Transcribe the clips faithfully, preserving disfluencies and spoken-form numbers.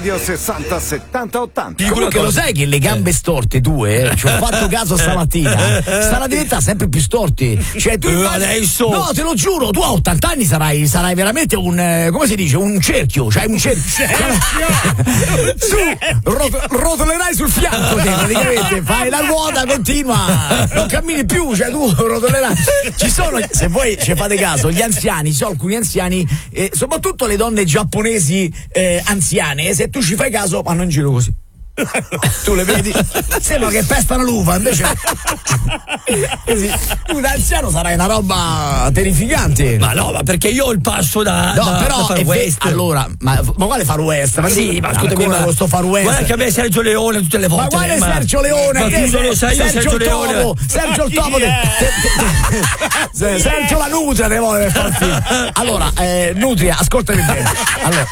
Radio sessanta settanta ottanta. Comunque lo sai che le gambe storte tue, ci ho fatto caso stamattina, stanno a diventare sempre più storti. Cioè tu adesso. No, te lo giuro, tu a ottanta anni sarai, sarai veramente un eh, come si dice, un cerchio, cioè un cerchio. Su, rot- rotolerai sul fianco te, praticamente, fai la ruota continua, non cammini più, cioè tu rotolerai. Ci sono, se voi ci fate caso, gli anziani, ci sono alcuni anziani, eh, soprattutto le donne giapponesi eh, anziane, se tu ci fai caso vanno in giro così. Tu le vedi? Sembra che pestano l'uva, invece così. Un anziano sarai una roba terrificante. Ma no, ma perché io ho il passo da, no, da, però da Far West. Allora, ma, ma quale Far West? Ma sì, ma scusami, ma questo Far West. Guarda che a me Sergio Leone tutte le volte. Ma quale ma, Sergio Leone? Ma tu non lo sai, io Sergio Leone. Tomo, Sergio il Tomo. Sergio la Nutria ne vuole far film. Allora, eh, Nutria, ascoltami bene. Allora,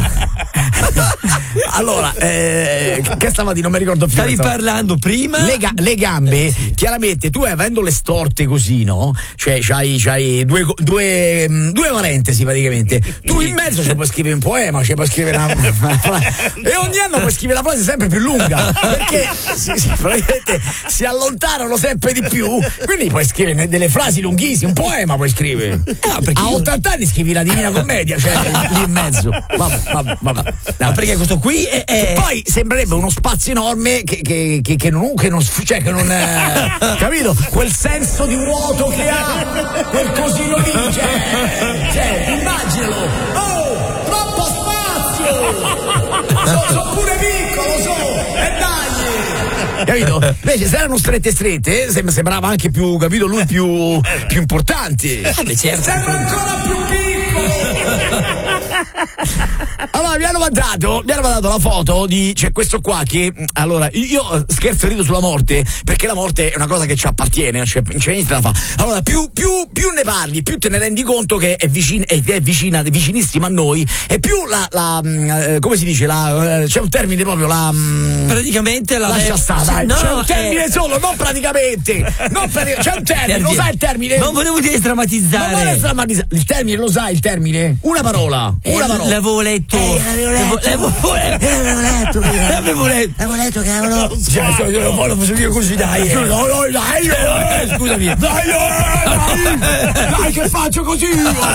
allora eh, che stamattina non mi ricordo più. Stavi parlando prima? Le, ga- le gambe, chiaramente tu avendo le storte così, no? Cioè c'hai, c'hai due, due, due parentesi praticamente. Tu in mezzo ci puoi scrivere un poema, ci puoi scrivere una, e ogni anno puoi scrivere la frase sempre più lunga, perché si, si, praticamente si allontanano sempre di più, quindi puoi scrivere delle frasi lunghissime, un poema puoi scrivere. Eh, a ottanta anni scrivi la Divina Commedia, cioè lì in mezzo. Vabbè, vabbè, vabbè. No, perché questo qui è, è... poi sembrerebbe uno spazio enorme che, che, che, che non, che non, cioè che non eh, capito? Quel senso di vuoto che ha, quel cosino lì, cioè, cioè immaginalo. Oh, troppo spazio! So, so pure piccolo, so, e dai! Capito? Invece se erano strette strette, sembrava anche più, capito, lui più, più importante. Eh, certo. Sembra ancora più piccolo! Allora mi hanno mandato mi hanno mandato la foto di c'è questo qua che allora io scherzo e rido sulla morte perché la morte è una cosa che ci appartiene, cioè, non c'è niente da fare. Allora più, più, più ne parli, più te ne rendi conto che è vicina, è, è vicina, vicinissima a noi, e più la, la eh, come si dice la, c'è un termine proprio la praticamente la lascia stare, dai, no, c'è un termine eh... solo, non praticamente, non praticamente c'è un termine, lo sai il termine? Non volevo dire strammatizzare. Non volevo drammatizzare. Il termine lo sai il termine? Una parola. Una parola. L'avevo letto. Eh, l'avevo letto. L'avevo letto. L'avevo letto. L'avevo letto, cavolo. Cioè, io non lo posso dire così, dai. No, no, dai. Scusami. Dai, dai. Dai, che faccio così?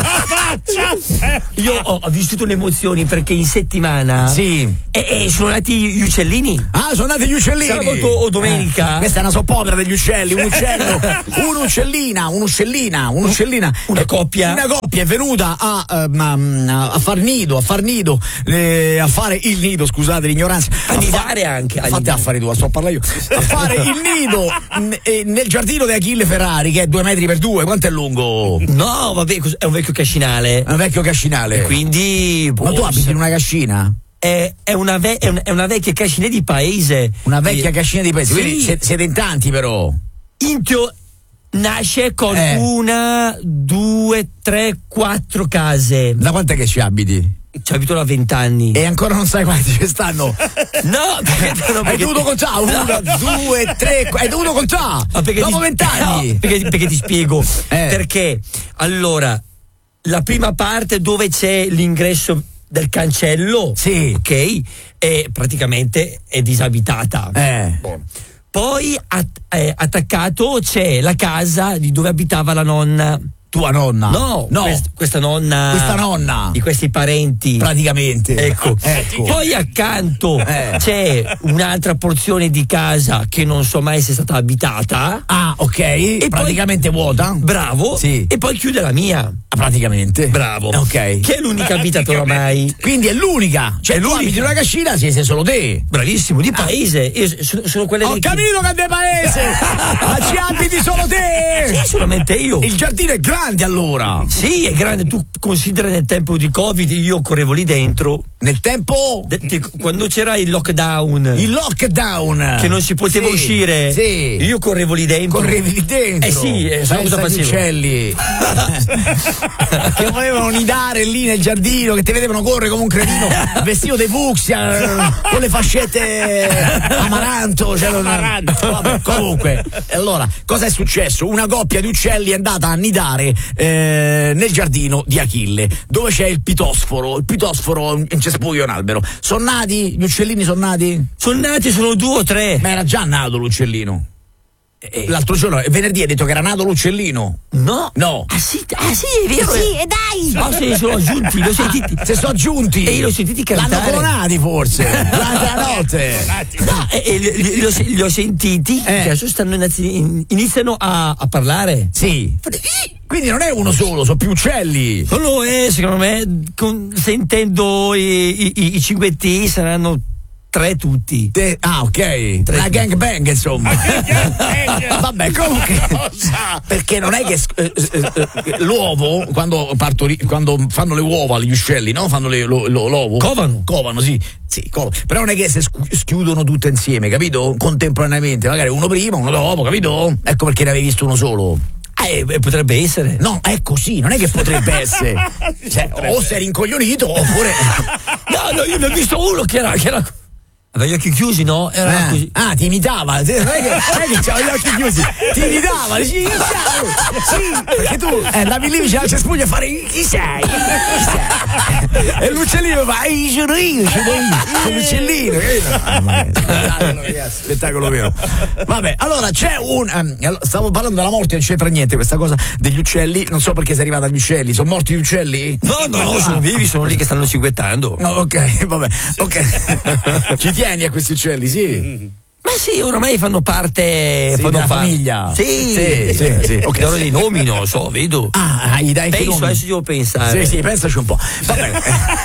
Io ho, ho vissuto le emozioni perché in settimana. Sì. E, e sono nati gli uccellini. Ah, sono nati gli uccellini. Sabato o domenica. Eh, questa è una soppopera degli uccelli. Un uccello. Un'uccellina. Un'uccellina. Un'uccellina. Una coppia. Una coppia è venuta a, um, a far nido, a far nido, eh, a fare il nido, scusate l'ignoranza. A, a nidare fa- anche. A fate a fare tu, sto a parlare io. A fare il nido n- nel giardino di Achille Ferrari, che è due metri per due. Quanto è lungo? No, vabbè, è un vecchio cascinale. È un vecchio cascinale. E quindi. Ma tu abiti in una cascina? È, è, una ve- è, un, è una vecchia cascina di paese. Una vecchia e, cascina di paese. Sì. Quindi siete, siete in tanti, però. In teo- nasce con eh. una, due, tre, quattro case. Da quant'è che ci abiti? Ci abito da vent'anni. E ancora non sai quanti ci stanno? No, perché, no, perché hai dovuto contare? Uno, due, tre, hai dovuto contare? Dopo vent'anni? No, perché, perché ti spiego. Eh. Perché, allora, la prima parte dove c'è l'ingresso del cancello, sì, ok, è praticamente è disabitata. Eh. Boh. Poi at- eh, attaccato c'è la casa di dove abitava la nonna. Tua nonna? No, no. Quest- questa nonna. Questa nonna. Di questi parenti. Praticamente. Ecco. ecco. Poi accanto eh. c'è un'altra porzione di casa che non so mai se è stata abitata. Ah, ok. E praticamente poi, vuota. Bravo. Sì. E poi chiude la mia. Ah, praticamente. Bravo. Ok. Che è l'unica abitata oramai. Quindi è l'unica. Cioè, è l'unica. Tu abiti in una cascina, sei, sei solo te. Bravissimo, di paese. Io sono, sono quelle Ho capito che è di paese. Ma ci abiti solo te. Sì, solamente io. Il giardino è grande allora. Sì, è grande. Tu considera nel tempo di Covid io correvo lì dentro. Nel tempo? De- de- quando c'era il lockdown. Il lockdown. Che non si poteva sì, uscire. Sì. Io correvo lì dentro. Correvi lì dentro. Eh sì, eh, sai cosa facevo? Uccelli. Che volevano nidare lì nel giardino, che ti vedevano correre come un cretino, vestito dei fucsia, con le fascette amaranto. Cioè, amaranto. Vabbè, comunque, allora, cosa è successo? Una coppia di uccelli è andata a nidare eh, nel giardino di Achille, dove c'è il pitosforo. Il pitosforo non ci sputi un albero. Sono nati? Gli uccellini sono nati? Sono nati, sono due o tre. Ma era già nato l'uccellino. Eh, L'altro giorno, venerdì, hai detto che era nato l'uccellellino. No. No. Ah sì, ah, sì è vero. Sì, e dai! No, se sono aggiunti, l'ho sentiti. Se sono aggiunti. E io l'ho sentiti cantare. L'hanno clonati forse. Durante la notte. No, e, e li, li, ho, li ho sentiti Eh. che adesso stanno innanzi- iniziano a, a parlare. Sì. Quindi non è uno solo, sono più uccelli. Non lo è, secondo me, con- sentendo i, i, i cinque T saranno tre tutti. Te- ah, ok. Tre. Una gangbang, insomma. Vabbè, comunque. Perché non è che eh, eh, eh, l'uovo, quando, partori- quando fanno le uova gli uccelli, no? Fanno le, lo, lo- l'uovo. Covano. Covano, sì. Sì, covano. Però non è che si scu- schiudono tutte insieme, capito? Contemporaneamente. Magari uno prima, uno dopo, capito? Ecco perché ne avevi visto uno solo. Eh, potrebbe essere. No, è così, non è che potrebbe essere. Cioè, o sei rincoglionito oppure. No, no, io ne ho visto uno che era. Che era... Aveva gli occhi chiusi, no? Era Eh. così. Ah, ti imitava, non è che, non è che c'aveva gli occhi chiusi, ti imitava, dici chi sei? Sì, perché tu eh, andavi lì vicino al cespuglio a fare chi sei? Chi sei? E l'uccellino fa, "Ehi, sono io, sono io, sono l'uccellino", ah, ma è spettacolo, ragazzi, spettacolo vero. Vabbè, allora c'è un ehm, allora, stavo parlando della morte, non c'entra niente questa cosa degli uccelli, non so perché sei arrivata agli uccelli, sono morti gli uccelli? No, no, no, sono vivi, sono lì che stanno cinguettando. No, ok, vabbè, ok. Ci tieni a questi uccelli, sì? Ma sì, oramai fanno parte. Sì, fanno della par- famiglia. Sì, Sì, sì, sì. Ok, allora dei nomi non lo so, vedo. Ah, gli dai Penso, nomi? adesso devo pensare. Sì, sì, pensaci un po'. Va bene.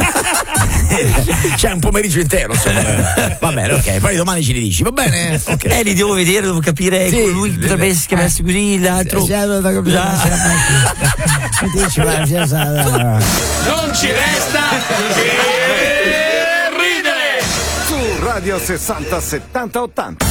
C'è un pomeriggio intero, insomma. Va bene, ok, poi domani ci li dici, va bene? Ok. Eh, li devo vedere, devo capire. Sì, lui potrebbe eh. chiamarsi così, l'altro. Sì, allora, da capire, Già. Dici, va, sì, sa- Non ci resta che ridere! Su Radio sessanta settanta ottanta.